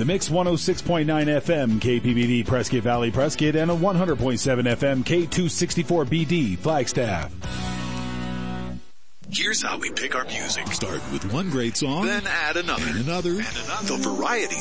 The Mix 106.9 FM KPBD Prescott Valley Prescott and a 100.7 FM K264BD Flagstaff. Here's how we pick our music. Start with one great song, then add another. And another. The Variety